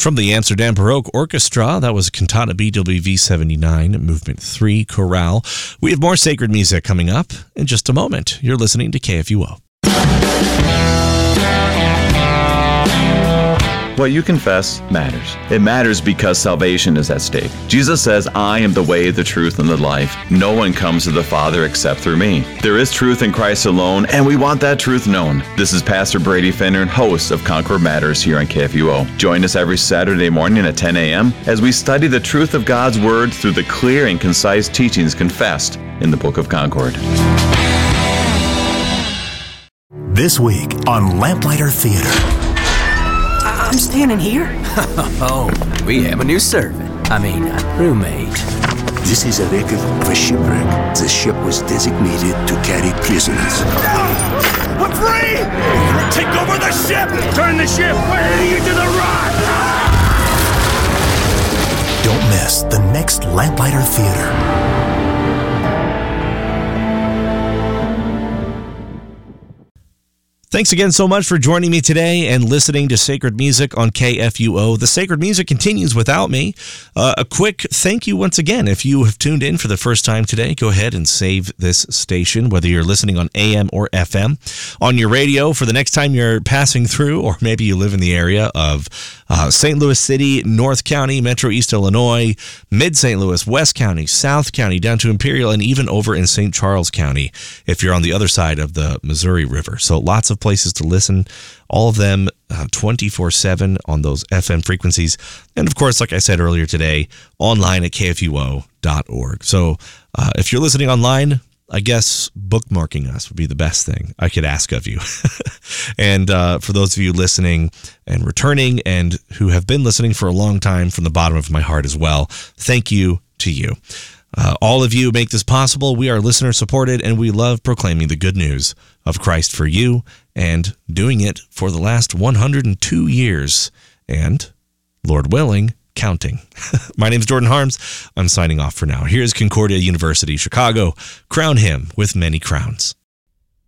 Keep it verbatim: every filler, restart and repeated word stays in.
From the Amsterdam Baroque Orchestra, that was Cantata B W V seventy-nine, Movement three, Chorale. We have more sacred music coming up in just a moment. You're listening to K F U O. What you confess matters. It matters because salvation is at stake. Jesus says, I am the way, the truth, and the life. No one comes to the Father except through me. There is truth in Christ alone, and we want that truth known. This is Pastor Brady Finner, host of Concord Matters here on K F U O. Join us every Saturday morning at ten a.m. as we study the truth of God's Word through the clear and concise teachings confessed in the Book of Concord. This week on Lamplighter Theater. I'm standing here. Oh, we have a new servant. I mean, a roommate. This is a record of a shipwreck. The ship was designated to carry prisoners. I'm free! Take over the ship! Turn the ship way into the rock! Don't miss the next Lamplighter Theater. Thanks again so much for joining me today and listening to Sacred Music on K F U O. The Sacred Music continues without me. Uh, a quick thank you once again. If you have tuned in for the first time today, go ahead and save this station, whether you're listening on A M or F M, on your radio for the next time you're passing through, or maybe you live in the area of uh, Saint Louis City, North County, Metro East Illinois, Mid-Saint Louis, West County, South County, down to Imperial, and even over in Saint Charles County, if you're on the other side of the Missouri River. So lots of places to listen, all of them uh, twenty-four seven on those F M frequencies. And of course, like I said earlier today, online at K F U O dot org. So uh, if you're listening online, I guess bookmarking us would be the best thing I could ask of you. And uh, for those of you listening and returning and who have been listening for a long time, from the bottom of my heart as well, thank you to you. Uh, all of you make this possible. We are listener supported, and we love proclaiming the good news of Christ for you and doing it for the last one hundred two years and, Lord willing, counting. My name is Jordan Harms. I'm signing off for now. Here's Concordia University, Chicago. Crown him with many crowns.